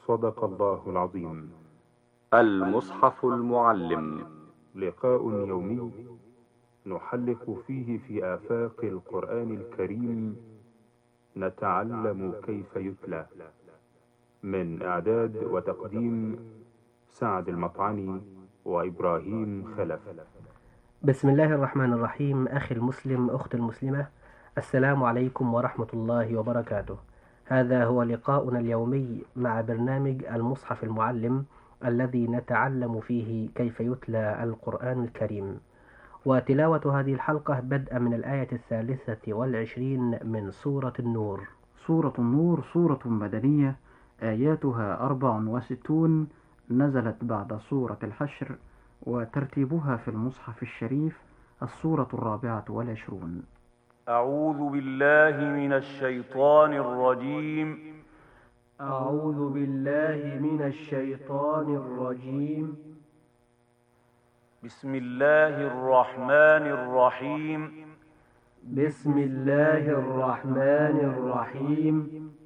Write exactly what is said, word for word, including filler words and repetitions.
صدق الله العظيم. المصحف المعلم، لقاء يومي نحلق فيه في آفاق القرآن الكريم، نتعلم كيف يتلى. من إعداد وتقديم سعد المطعني وإبراهيم خلف. بسم الله الرحمن الرحيم. أخي المسلم، أخت المسلمة، السلام عليكم ورحمة الله وبركاته. هذا هو لقاؤنا اليومي مع برنامج المصحف المعلم، الذي نتعلم فيه كيف يتلى القرآن الكريم. وتلاوة هذه الحلقة بدءا من الآية الثالثة والعشرين من سورة النور. سورة النور سورة مدنية، آياتها أربع وستون، نزلت بعد سورة الحشر، وترتيبها في المصحف الشريف السورة الرابعة والعشرون. أعوذ بالله من الشيطان الرجيم. أعوذ بالله من الشيطان الرجيم. بسم الله الرحمن الرحيم. بسم الله الرحمن الرحيم.